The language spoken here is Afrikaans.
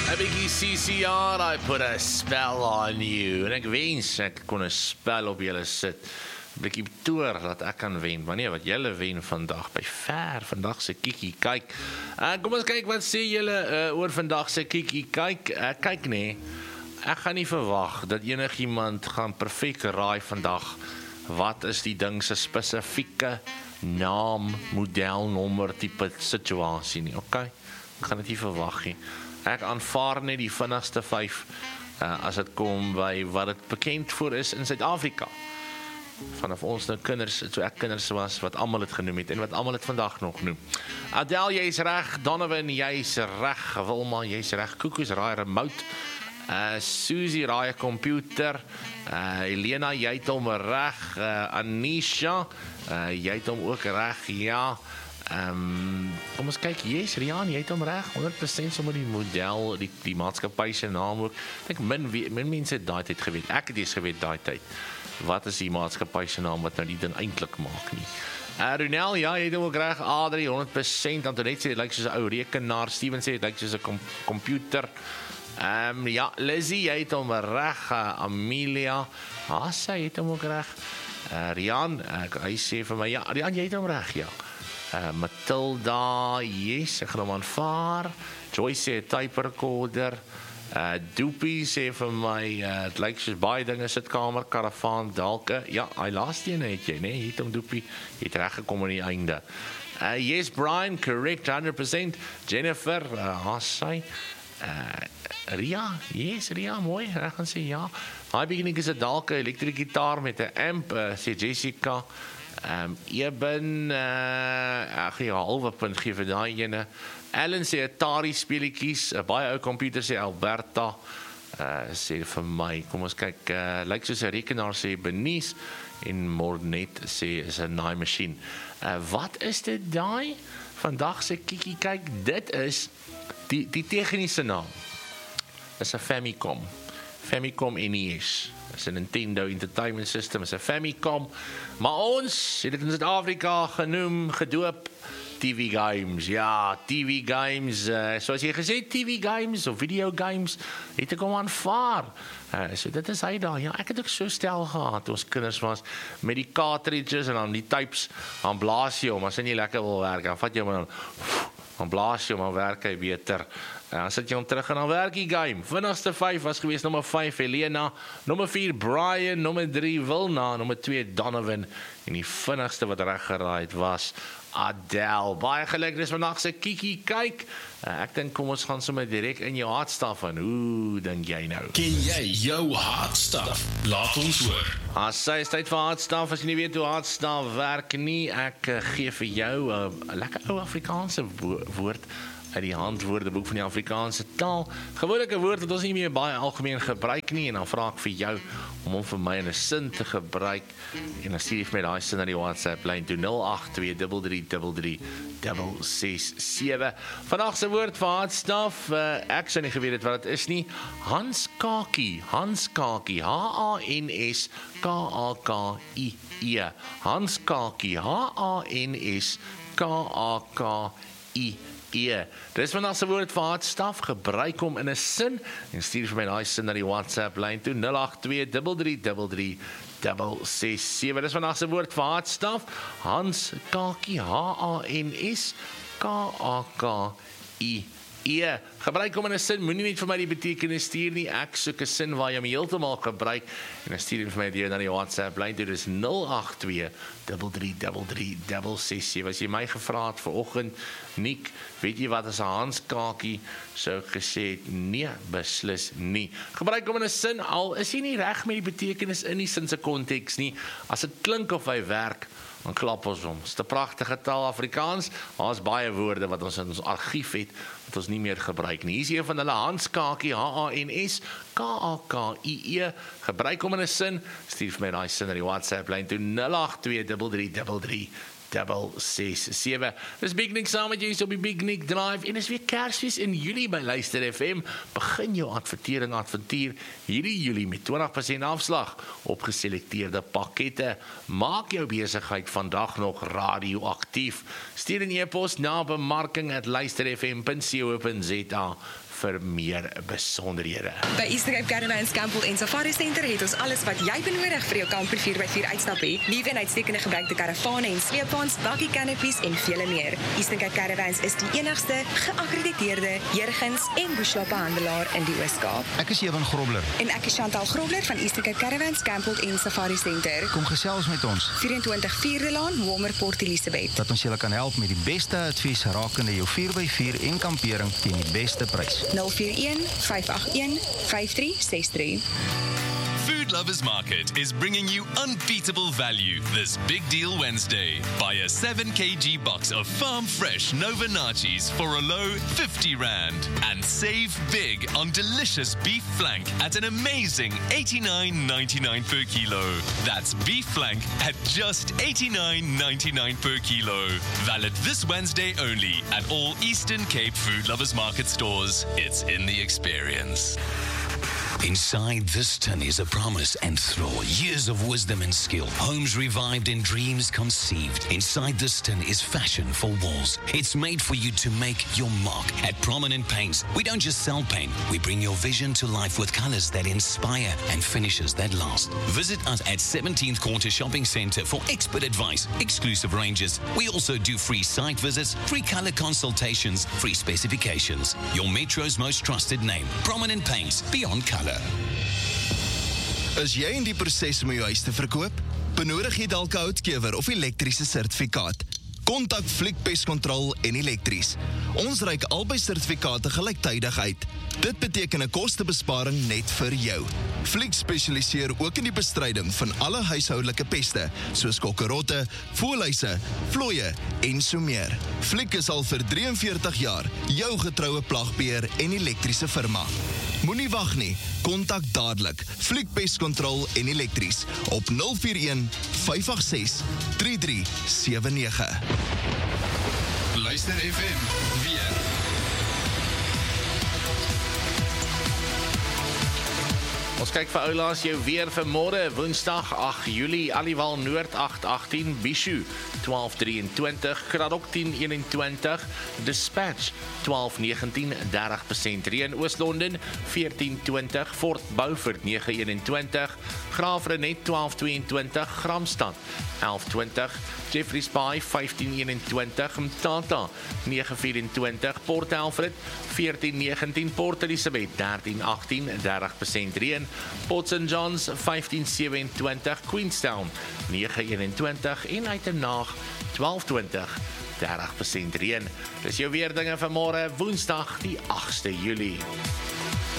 'n bietjie CCR, I put a spell on you. En ek wens ek kon 'n spel op julle sit. 'n Bietjie toer dat ek kan wen. Maar nee, wat julle wen vandag by ver vandag se kiekie kyk. Kom ons kyk wat sê julle oor vandag se kiekie kyk. Kyk nee. Ek gaan nie verwag dat enigiemand gaan perfek raai vandag wat is die ding se spesifieke naam, model, nommer, tipe situasie nie. Okay? Ek gaan dit nie verwag nie. Ek aanvaar net die vinnigste 5 as dit kom by wat dit bekend voor is in Suid-Afrika. Vanaf ons nou kinders, toe ek kinders was, wat almal het genoem het en wat almal het vandag nog noem. Adel, jy's reg. Donovan, jy's reg. Wilma, jy's reg. Koekoes raai remote. Susie raai 'n komputer. Elena, jy het hom reg. Anisha, jy het hom ook reg. Ja. Kom ons kyk, yes, Rian, jy het hom reg, 100% sommer die model, die maatskappy se naam ook. Ek dink min mense het daai tyd geweet. Ek het eers geweet daai tyd. Wat is die maatskappy se naam wat nou die ding eintlik maak nie. Ronel, ja, jy het hom ook reg. Adri, 100%. Antoinette sê dit lyk soos 'n ou rekenaar. Steven sê dit lyk soos 'n komputer. Ja, Lizzie, jy het hom reg. Amelia, sy het hom ook reg. Rian, hy sê vir my, ja, Rian, jy het hom reg, ja. Matilda, yes, ek gaan hom aanvaar. Joyce sê type recorder. Doopie sê vir my, het lyk soos baie dinge, sitkamer, karavaan, dalke. Ja, hy laaste ene het jy, nee, het hom Doopie, jy het reg gekom aan die einde. Yes, Brian, correct, 100%. Jennifer, sy. Ria, yes, Ria, mooi, ek gaan sê ja. Hy beginning is 'n dalke elektriese gitaar met 'n amp, sê Jessica. Eben, ek gee 'n halwe punt gee vir daai ene. Ellen sê Atari speletjies, 'n baie ou komputer sê Alberta. Sê vir my, kom ons kyk, lyk soos 'n rekenaar sê Benice en Mornet sê is 'n naaimasjien. Wat is dit daai? Vandag se kiekie kyk, dit is die tegniese naam. Is 'n Famicom NES. Is 'n Nintendo Entertainment System, is 'n Famicom. Maar ons het dit in Suid-Afrika genoem, gedoop TV games. Ja, TV games, soos jy gesê, TV games of video games, het ek hom aanvaar. So dit is hy daar. Ja, ek het ook so stel gehad, ons kinders was, met die cartridges en dan die types, dan blaas jy hom, as hy nie lekker wil werk, dan vat jy hom dan blaas jy hom, dan werk hy beter. Dan sit jy hom terug en dan werk die game. Vinnigste 5 was gewees, nommer 5 Helena, nommer 4 Brian, nommer 3 Wilna, nommer 2 Donovan, en die vinnigste wat reg geraai het was Adel. Baie geluk, dis vandag se kiekie kyk. Ek dink kom ons gaan sommer direk in jou hardstuff aan. Hoe dink jy nou? Ken jy jou hardstuff? Laat ons hoor. Sy is tyd vir hardstuff. As jy nie weet hoe hardstuff werk nie, ek gee vir jou 'n lekker ou Afrikaanse woord uit die handwoordeboek van die Afrikaanse taal. Gewoonlik 'n woord wat ons nie meer baie algemeen gebruik nie, en dan vra ek vir jou om hom vir my in 'n sin te gebruik, en dan stuur jy vir my daai sin na die WhatsApp lyn toe 0823333667. Vandag se woord vir hardstuff, ek sou nie geweet het wat dit is nie. Hanskakie, Hanskakie, Hanskakie, Hanskakie, Hanskakie. Dis vandag se woord vir hardstuff, gebruik hom in 'n sin en stuur vir my daai sin na die WhatsApp lyn toe 0823333667. Dis vandag se woord vir hardstuff, Hanskakie, Hanskakie. Gebruik hom in 'n sin, moenie net vir my die betekenis stuur nie. Ek soek 'n sin waar jy hom heeltemal gebruik en dan stuur jy vir my deur na die WhatsApp lyn toe. Dis 0823333667. As jy my gevra het vanoggend, Nick, weet jy wat is 'n Hanskakie? Sou ek gesê het, nee, beslis nie. Gebruik hom in 'n sin, al is jy nie reg met die betekenis in die sin se konteks nie. As dit klink of hy werk, dan klap ons hom. Dit is 'n pragtige taal Afrikaans. Daar's baie woorde wat ons in ons argief het wat ons nie meer gebruik nie. Hier is een van hulle, Hanskakie, Hanskakie. Gebruik hom in 'n sin. Stuur vir my daai sin na die WhatsApp lyn toe 0823333667. Dis Big Nick saam met jou op die Big Nick Drive en is weer Kersfees in Julie by Luister FM. Begin jou advertuur hierdie Julie met 20% afslag op geselekteerde pakkette. Maak jou besigheid vandag nog radioaktief. Stuur 'n e-pos na bemarking@luisterfm.co.za vir meer besonderhede. By Eastern Cape Caravans, Campbell en Safari Center het ons alles wat jy benodig vir jou kamper 4x4 uitstap het. Nuwe en uitstekende gebruikte karavane en sleepwaens, bakkie canopies en vele meer. Eastern Cape Caravans is die enigste geakkrediteerde jurgens en bushwapenhandelaar in die Oos-Kaap. Ek is Ewan Grobler. En ek is Chantal Grobler van Eastern Cape Caravans, Campbell en Safari Center. Kom gesels met ons. 24 Vierde Laan, Walmer, Port Elizabeth. Dat ons julle kan help met die beste advies rakende jou 4x4 en kampering teen die beste prys. 041-581-5363. Food Lovers Market is bringing you unbeatable value this Big Deal Wednesday. Buy a 7 kg box of farm fresh Nova Nachos for a low 50 Rand and save big on delicious beef flank at an amazing 89.99 per kilo. That's beef flank at just 89.99 per kilo. Valid this Wednesday only at all Eastern Cape Food Lovers Market stores. It's in the experience. Inside this tin is a promise and thrill, years of wisdom and skill, homes revived and dreams conceived. Inside this tin is fashion for walls. It's made for you to make your mark. At Prominent Paints, we don't just sell paint, we bring your vision to life with colors that inspire and finishes that last. Visit us at 17th Quarter Shopping Centre for expert advice, exclusive ranges. We also do free site visits, free color consultations, free specifications. Your Metro's most trusted name, Prominent Paints, beyond color. Is jy in die proses om jou huis te verkoop? Benodig jy dalk 'n houtkewer of elektriese sertifikaat? Kontak Fliek Pest Control en Elektries. Ons reik albei sertifikate gelyktydig uit. Dit beteken 'n kostebesparing net vir jou. Fliek spesialiseer ook in die bestryding van alle huishoudelike peste, soos kokkerotte, voëlhuise, vlooie en so meer. Fliek is al vir 43 jaar jou getroue plagbeheer en elektriese firma. Moenie wag nie, kontak dadelik Fliek Pest Control en Elektries op 041 586 3379. Luister FM weer. Ons kyk vir oulaas jou weer vir môre, Woensdag 8 Julie, Aliwal Noord 8:18, Bishu 12:23, Kraddock 10:21, Dispatch 12:19, 30% reën, Oos-London 14:20, Fort Beaufort 9:21, Graafrenet 12:22, Gramstad 11:20, Jeffreys Bay 15:21, Mtata 9:24, Port Alfred 14:19, Port Elizabeth 13:18, 30% reën, Port St. John's 15:27, Queenstown 9:21 en Uitenhaag 12:20, 30% reën. Dis jou weerdinge vir môre, Woensdag die 8ste Julie.